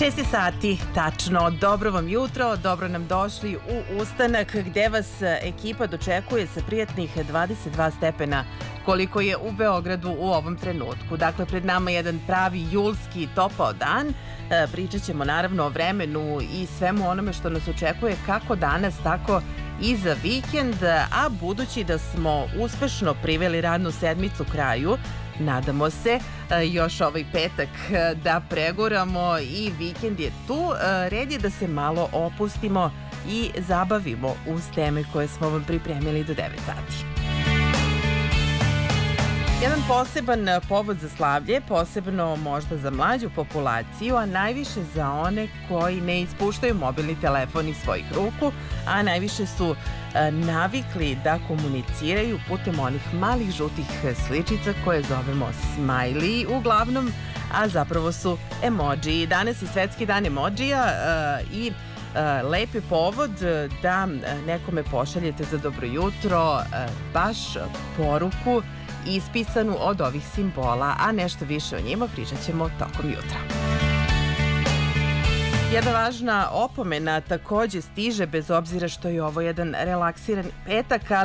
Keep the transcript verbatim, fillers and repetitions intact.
šest sati, tačno. Dobro vam jutro, dobro nam došli u ustanak gde vas ekipa dočekuje sa prijatnih dvadeset dva stepena koliko je u Beogradu u ovom trenutku. Dakle, pred nama je jedan pravi julski topao dan. Pričat ćemo naravno o vremenu i svemu onome što nas očekuje kako danas, tako i za vikend, a budući da smo uspešno priveli radnu sedmicu kraju, nadamo se još ovaj petak da preguramo i vikend je tu. Red je da se malo opustimo i zabavimo uz teme koje smo vam pripremili do devet sati. Jedan poseban povod za slavlje, posebno možda za mlađu populaciju, a najviše za one koji ne ispuštaju mobilni telefon iz svojih ruku, a najviše su navikli da komuniciraju putem onih malih žutih sličica koje zovemo smajli uglavnom, a zapravo su emoji. Danas je Svetski dan emojija i lep je povod da nekome pošaljete za dobro jutro baš poruku ispisanu od ovih simbola, a nešto više o njima pričat ćemo tokom jutra. Jedna važna opomena takođe stiže, bez obzira što je ovo jedan relaksiran petak, ali